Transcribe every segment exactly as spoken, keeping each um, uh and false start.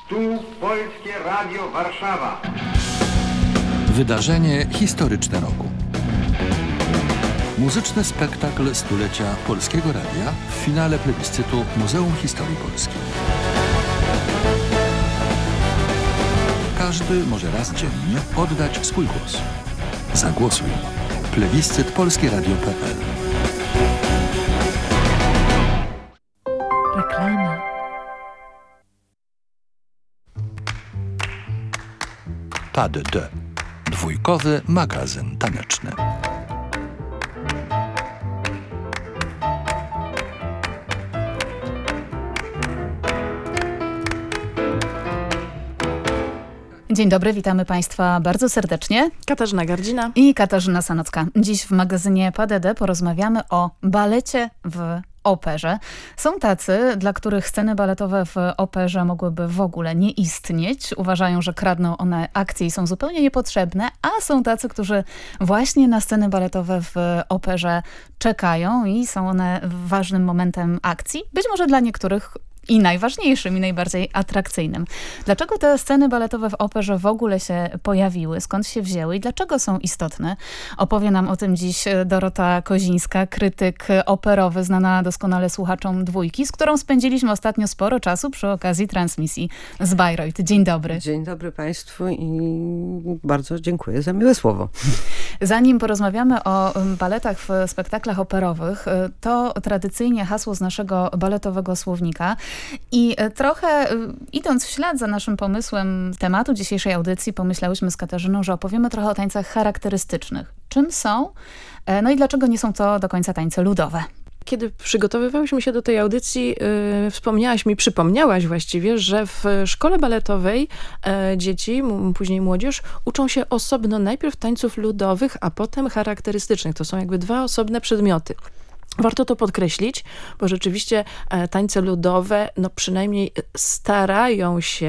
Tu Polskie Radio Warszawa. Wydarzenie historyczne roku. Muzyczny spektakl stulecia Polskiego Radia w finale plebiscytu Muzeum Historii Polski. Każdy może raz dziennie oddać swój głos. Zagłosuj. Plebiscyt polskie radio kropka pe el. Reklama. Pas de deux. Dwójkowy magazyn taneczny. Dzień dobry, witamy Państwa bardzo serdecznie. Katarzyna Gardzina I Katarzyna Sanocka. Dziś w magazynie Pas de deux porozmawiamy o balecie w operze. Są tacy, dla których sceny baletowe w operze mogłyby w ogóle nie istnieć. Uważają, że kradną one akcje i są zupełnie niepotrzebne, a są tacy, którzy właśnie na sceny baletowe w operze czekają i są one ważnym momentem akcji. Być może dla niektórych i najważniejszym, i najbardziej atrakcyjnym. Dlaczego te sceny baletowe w operze w ogóle się pojawiły? Skąd się wzięły i dlaczego są istotne? Opowie nam o tym dziś Dorota Kozińska, krytyk operowy, znana doskonale słuchaczom Dwójki, z którą spędziliśmy ostatnio sporo czasu przy okazji transmisji z Bayreuth. Dzień dobry. Dzień dobry Państwu i bardzo dziękuję za miłe słowo. Zanim porozmawiamy o baletach w spektaklach operowych, to tradycyjnie hasło z naszego baletowego słownika. I trochę idąc w ślad za naszym pomysłem tematu dzisiejszej audycji, pomyślałyśmy z Katarzyną, że opowiemy trochę o tańcach charakterystycznych. Czym są? No i dlaczego nie są to do końca tańce ludowe? Kiedy przygotowywałyśmy się do tej audycji, yy, wspomniałaś mi, przypomniałaś właściwie, że w szkole baletowej e, dzieci, m, później młodzież, uczą się osobno najpierw tańców ludowych, a potem charakterystycznych. To są jakby dwa osobne przedmioty. Warto to podkreślić, bo rzeczywiście e, tańce ludowe, no przynajmniej starają się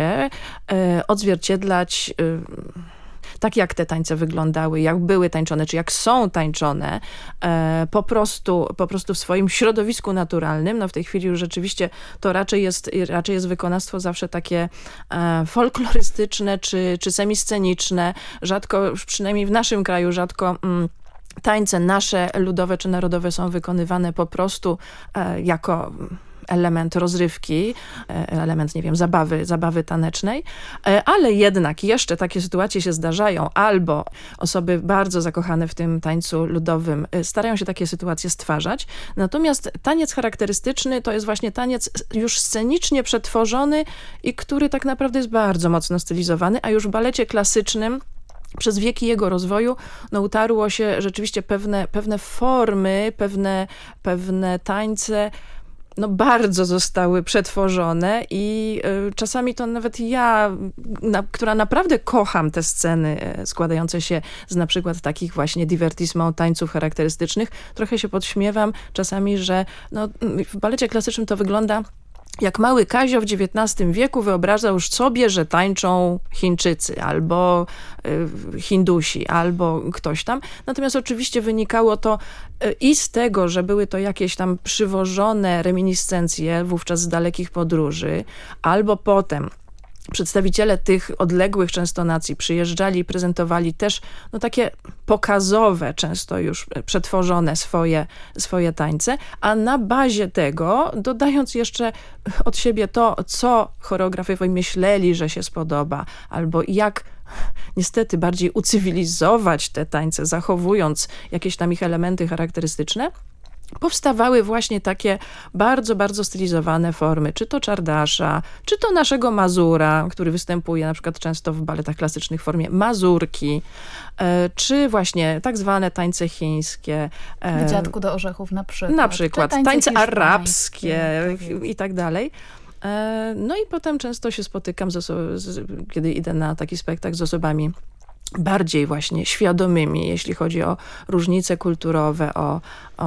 e, odzwierciedlać e, tak jak te tańce wyglądały, jak były tańczone, czy jak są tańczone, e, po prostu, po prostu w swoim środowisku naturalnym. No w tej chwili już rzeczywiście to raczej jest, raczej jest wykonawstwo zawsze takie e, folklorystyczne, czy, czy semisceniczne. Rzadko, przynajmniej w naszym kraju, rzadko mm, tańce nasze ludowe czy narodowe są wykonywane po prostu e, jako element rozrywki, element, nie wiem, zabawy, zabawy tanecznej, ale jednak jeszcze takie sytuacje się zdarzają, albo osoby bardzo zakochane w tym tańcu ludowym starają się takie sytuacje stwarzać. Natomiast taniec charakterystyczny to jest właśnie taniec już scenicznie przetworzony i który tak naprawdę jest bardzo mocno stylizowany, a już w balecie klasycznym przez wieki jego rozwoju no, utarło się rzeczywiście pewne, pewne formy, pewne, pewne tańce, no bardzo zostały przetworzone i y, czasami to nawet ja, na, która naprawdę kocham te sceny y, składające się z na przykład takich właśnie divertissement, tańców charakterystycznych, trochę się podśmiewam czasami, że no, w balecie klasycznym to wygląda jak mały Kazio w dziewiętnastym wieku wyobrażał już sobie, że tańczą Chińczycy albo y, Hindusi, albo ktoś tam. Natomiast oczywiście wynikało to y, i z tego, że były to jakieś tam przywożone reminiscencje wówczas z dalekich podróży, albo potem przedstawiciele tych odległych często nacji przyjeżdżali i prezentowali też no, takie pokazowe, często już przetworzone swoje, swoje tańce, a na bazie tego, dodając jeszcze od siebie to, co choreografowie myśleli, że się spodoba, albo jak niestety bardziej ucywilizować te tańce, zachowując jakieś tam ich elementy charakterystyczne, powstawały właśnie takie bardzo, bardzo stylizowane formy, czy to czardasza, czy to naszego mazura, który występuje na przykład często w baletach klasycznych w formie mazurki, czy właśnie tak zwane tańce chińskie. W Dziadku do orzechów na przykład. Na przykład, tańce, tańce arabskie tak i tak dalej. No i potem często się spotykam, z oso- z, kiedy idę na taki spektakl z osobami bardziej właśnie świadomymi, jeśli chodzi o różnice kulturowe, o,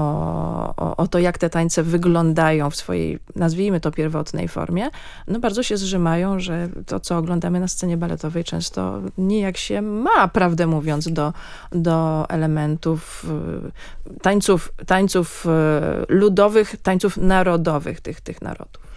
o, o to, jak te tańce wyglądają w swojej, nazwijmy to, pierwotnej formie, no bardzo się zżymają, że to, co oglądamy na scenie baletowej, często nijak się ma, prawdę mówiąc, do, do elementów tańców, tańców ludowych, tańców narodowych tych, tych narodów.